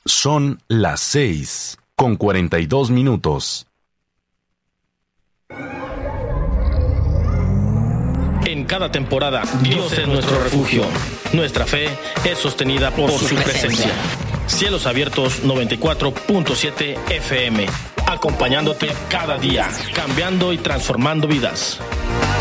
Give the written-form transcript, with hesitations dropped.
Son las 6:42. En cada temporada, Dios es nuestro refugio. Nuestra fe es sostenida por su presencia. Cielos Abiertos 94.7 FM. Acompañándote cada día, cambiando y transformando vidas.